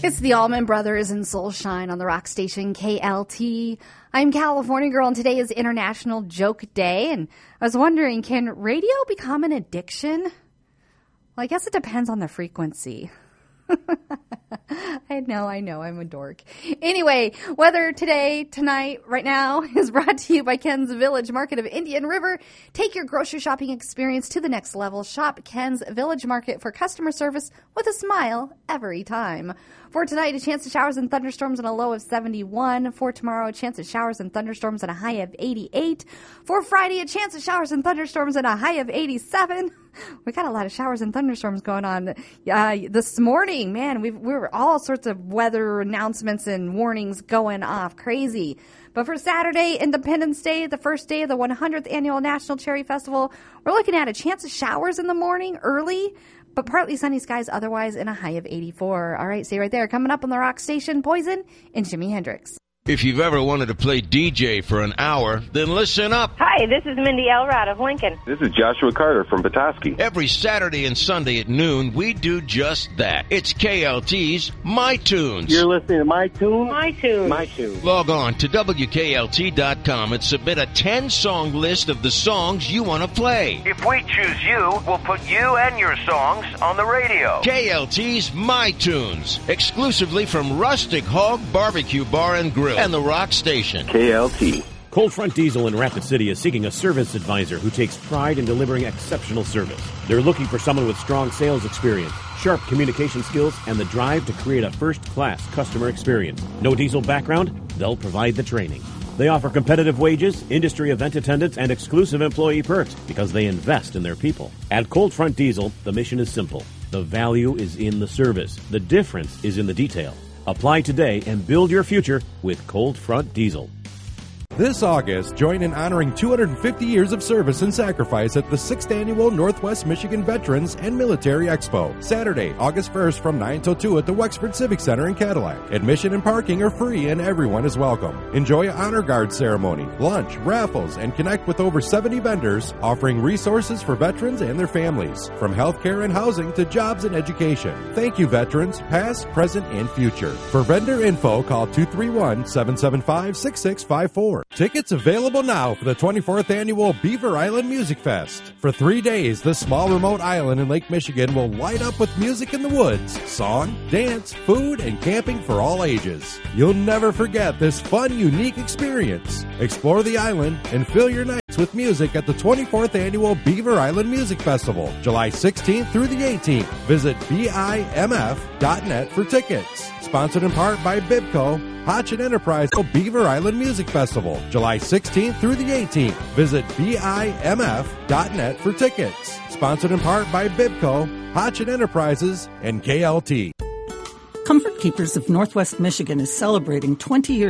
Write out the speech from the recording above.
It's the Allman Brothers and Soul Shine on the rock station KLT. I'm California Girl, and today is International Joke Day. And I was wondering, can radio become an addiction? Well, I guess it depends on the frequency. I know, I'm a dork. Anyway, weather today, tonight, right now is brought to you by Ken's Village Market of Indian River. Take your grocery shopping experience to the next level. Shop Ken's Village Market for customer service with a smile every time. For tonight, a chance of showers and thunderstorms and a low of 71. For tomorrow, a chance of showers and thunderstorms and a high of 88. For Friday, a chance of showers and thunderstorms and a high of 87. We got a lot of showers and thunderstorms going on this morning. Man, we were all sorts of weather announcements and warnings going off. Crazy. But for Saturday, Independence Day, the first day of the 100th Annual National Cherry Festival, we're looking at a chance of showers in the morning early, but partly sunny skies otherwise, and a high of 84. All right, stay right there. Coming up on the rock station, Poison and Jimi Hendrix. If you've ever wanted to play DJ for an hour, then listen up. Hi, this is Mindy Elrod of Lincoln. This is Joshua Carter from Petoskey. Every Saturday and Sunday at noon, we do just that. It's KLT's My Tunes. You're listening to My Tunes? My Tunes. My Tunes. Log on to WKLT.com and submit a 10-song list of the songs you want to play. If we choose you, we'll put you and your songs on the radio. KLT's My Tunes, exclusively from Rustic Hog Barbecue Bar and Grill and the Rock Station. KLT. Cold Front Diesel in Rapid City is seeking a service advisor who takes pride in delivering exceptional service. They're looking for someone with strong sales experience, sharp communication skills, and the drive to create a first-class customer experience. No diesel background? They'll provide the training. They offer competitive wages, industry event attendance, and exclusive employee perks because they invest in their people. At Cold Front Diesel, the mission is simple. The value is in the service. The difference is in the detail. Apply today and build your future with Cold Front Diesel. This August, join in honoring 250 years of service and sacrifice at the 6th Annual Northwest Michigan Veterans and Military Expo. Saturday, August 1st from 9 till 2 at the Wexford Civic Center in Cadillac. Admission and parking are free and everyone is welcome. Enjoy an honor guard ceremony, lunch, raffles, and connect with over 70 vendors offering resources for veterans and their families, from healthcare and housing to jobs and education. Thank you, veterans, past, present, and future. For vendor info, call 231-775-6654. Tickets available now for the 24th Annual Beaver Island Music Fest. For 3 days, this small remote island in Lake Michigan will light up with music in the woods, song, dance, food, and camping for all ages. You'll never forget this fun, unique experience. Explore the island and fill your nights with music at the 24th Annual Beaver Island Music Festival, July 16th through the 18th. Visit BIMF.net for tickets. Sponsored in part by Bibco, Hotchin Enterprise Beaver Island Music Festival, July 16th through the 18th. Visit BIMF.net for tickets. Sponsored in part by Bibco, Hotchin Enterprises, and KLT. Comfort Keepers of Northwest Michigan is celebrating 20 years